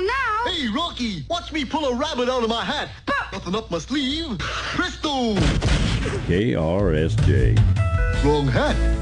them now. Hey, Rocky, watch me pull a rabbit out of my hat. Nothing up my sleeve. Presto! KRSJ. Wrong hat.